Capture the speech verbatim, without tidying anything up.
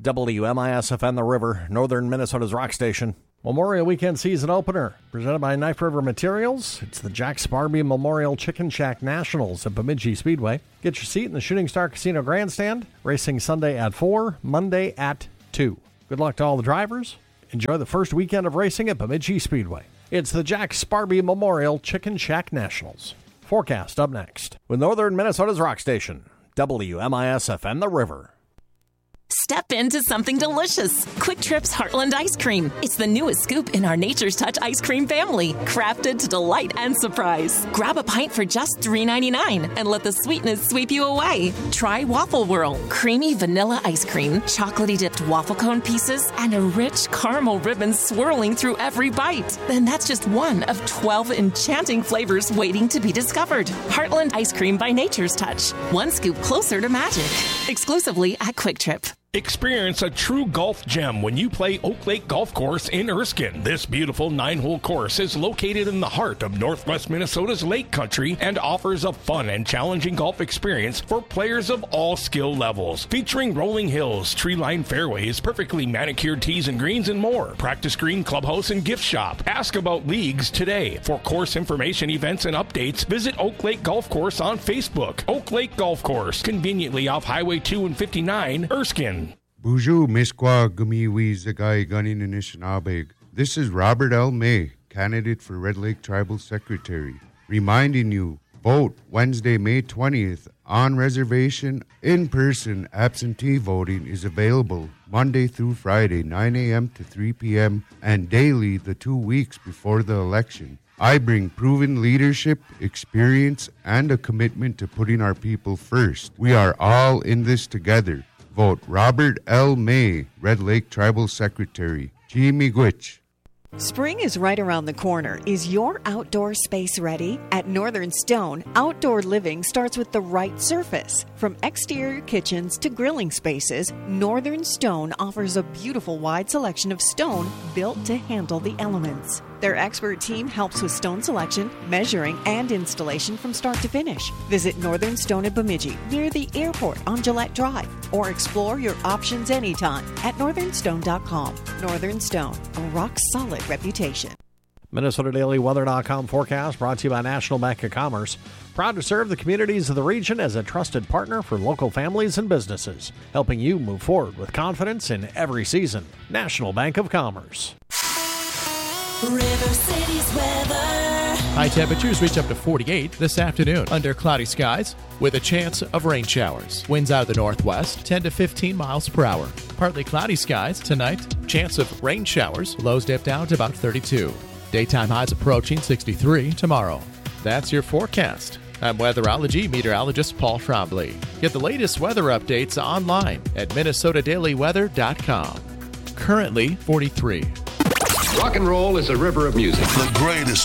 W M I S F N The River, northern Minnesota's rock station. Memorial Weekend season opener, presented by Knife River Materials. It's the Jack Sparby Memorial Chicken Shack Nationals at Bemidji Speedway. Get your seat in the Shooting Star Casino Grandstand. Racing Sunday at four, Monday at two. Good luck to all the drivers. Enjoy the first weekend of racing at Bemidji Speedway. It's the Jack Sparby Memorial Chicken Shack Nationals. Forecast up next with northern Minnesota's rock station, W M I S F N The River. Step into something delicious. Quick Trip's Heartland Ice Cream. It's the newest scoop in our Nature's Touch ice cream family, crafted to delight and surprise. Grab a pint for just three ninety-nine and let the sweetness sweep you away. Try Waffle Whirl, creamy vanilla ice cream, chocolatey dipped waffle cone pieces, and a rich caramel ribbon swirling through every bite. Then that's just one of twelve enchanting flavors waiting to be discovered. Heartland Ice Cream by Nature's Touch. One scoop closer to magic. Exclusively at Quick Trip. Experience a true golf gem when you play Oak Lake Golf Course in Erskine. This beautiful nine-hole course is located in the heart of northwest Minnesota's lake country and offers a fun and challenging golf experience for players of all skill levels. Featuring rolling hills, tree-lined fairways, perfectly manicured tees and greens, and more. Practice green, clubhouse, and gift shop. Ask about leagues today. For course information, events, and updates, visit Oak Lake Golf Course on Facebook. Oak Lake Golf Course, conveniently off Highway two and fifty-nine, Erskine. Bonjour, Misqua Gumiwi Zagai Gunin Anishinabeg. This is Robert L. May, candidate for Red Lake Tribal Secretary, reminding you, vote Wednesday, May twentieth, on reservation. In-person absentee voting is available Monday through Friday, nine a.m. to three p.m., and daily the two weeks before the election. I bring proven leadership, experience, and a commitment to putting our people first. We are all in this together. Vote Robert L. May, Red Lake Tribal Secretary. Chimigwich. Spring is right around the corner. Is your outdoor space ready? At Northern Stone, outdoor living starts with the right surface. From exterior kitchens to grilling spaces, Northern Stone offers a beautiful wide selection of stone built to handle the elements. Their expert team helps with stone selection, measuring, and installation from start to finish. Visit Northern Stone at Bemidji, near the airport on Gillette Drive, or explore your options anytime at northern stone dot com. Northern Stone, a rock-solid reputation. Minnesota Daily Weather dot com forecast brought to you by National Bank of Commerce. Proud to serve the communities of the region as a trusted partner for local families and businesses, helping you move forward with confidence in every season. National Bank of Commerce. River City's weather. High temperatures reach up to forty-eight this afternoon under cloudy skies with a chance of rain showers. Winds out of the northwest, ten to fifteen miles per hour. Partly cloudy skies tonight. Chance of rain showers. Lows dip down to about thirty-two. Daytime highs approaching sixty-three tomorrow. That's your forecast. I'm weatherology meteorologist Paul Trombley. Get the latest weather updates online at Minnesota Daily Weather dot com. Currently forty-three. Rock and roll is a river of music. The greatest